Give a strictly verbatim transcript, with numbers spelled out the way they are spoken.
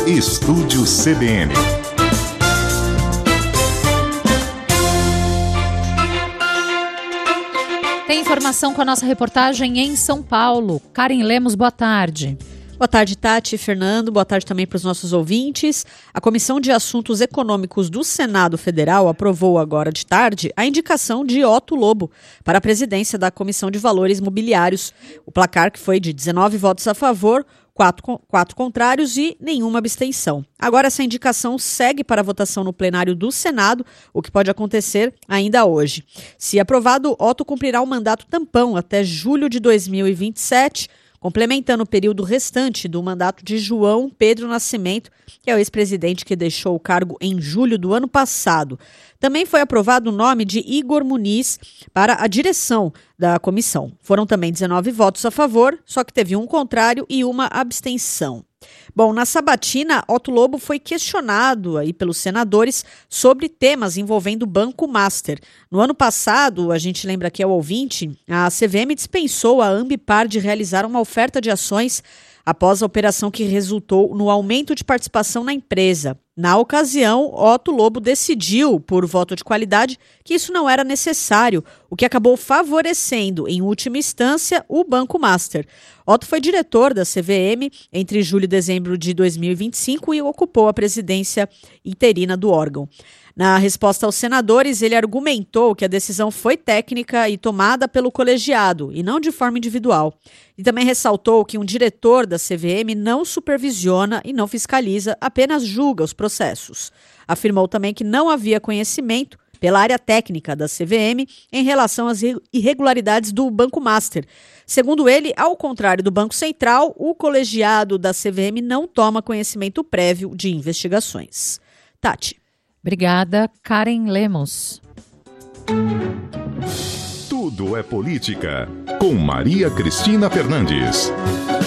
Estúdio C B N. Tem informação com a nossa reportagem em São Paulo. Karen Lemos, boa tarde. Boa tarde, Tati e Fernando. Boa tarde também para os nossos ouvintes. A Comissão de Assuntos Econômicos do Senado Federal aprovou agora de tarde a indicação de Otto Lobo para a presidência da Comissão de Valores Mobiliários. O placar, que foi de dezenove votos a favor, quatro, quatro contrários e nenhuma abstenção. Agora essa indicação segue para a votação no plenário do Senado, o que pode acontecer ainda hoje. Se aprovado, Otto cumprirá o mandato tampão até julho de dois mil e vinte e sete, complementando o período restante do mandato de João Pedro Nascimento, que é o ex-presidente que deixou o cargo em julho do ano passado. Também foi aprovado o nome de Igor Muniz para a direção da comissão. Foram também dezenove votos a favor, só que teve um contrário e uma abstenção. Bom, na sabatina, Otto Lobo foi questionado aí pelos senadores sobre temas envolvendo o Banco Master. No ano passado, a gente lembra aqui ao ouvinte, a C V M dispensou a Ambipar de realizar uma oferta de ações após a operação que resultou no aumento de participação na empresa. Na ocasião, Otto Lobo decidiu, por voto de qualidade, que isso não era necessário, o que acabou favorecendo, em última instância, o Banco Master. Otto foi diretor da C V M entre julho e dezembro de dois mil e vinte e cinco e ocupou a presidência interina do órgão. Na resposta aos senadores, ele argumentou que a decisão foi técnica e tomada pelo colegiado, e não de forma individual. E também ressaltou que um diretor da C V M não supervisiona e não fiscaliza, apenas julga os processos. Afirmou também que não havia conhecimento pela área técnica da C V M em relação às irregularidades do Banco Master. Segundo ele, ao contrário do Banco Central, o colegiado da C V M não toma conhecimento prévio de investigações. Tati. Obrigada, Karen Lemos. Tudo é política, com Maria Cristina Fernandes.